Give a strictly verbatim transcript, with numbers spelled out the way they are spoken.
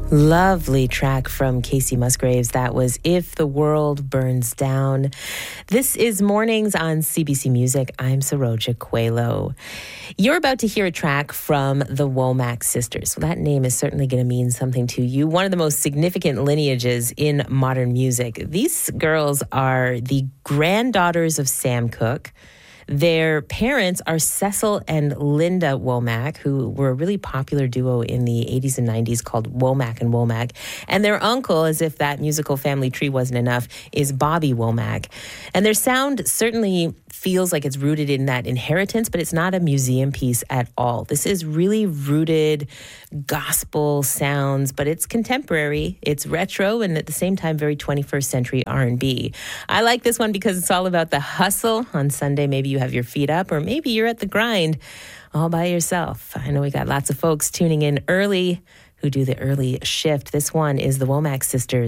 Lovely track from Casey Musgraves. That was If the World Burns Down. This is Mornings on C B C Music. I'm Saroja Coelho. You're about to hear a track from the Womack sisters. Well, that name is certainly going to mean something to you. One of the most significant lineages in modern music. These girls are the granddaughters of Sam Cooke. Their parents are Cecil and Linda Womack, who were a really popular duo in the eighties and nineties called Womack and Womack. And their uncle, as if that musical family tree wasn't enough, is Bobby Womack. And their sound certainly feels like it's rooted in that inheritance, but it's not a museum piece at all. This is really rooted gospel sounds, but it's contemporary, it's retro, and at the same time, very twenty-first century R and B. I like this one because it's all about the hustle. On Sunday, maybe you have your feet up, or maybe you're at the grind all by yourself. I know we got lots of folks tuning in early who do the early shift. This one is the Womack sisters.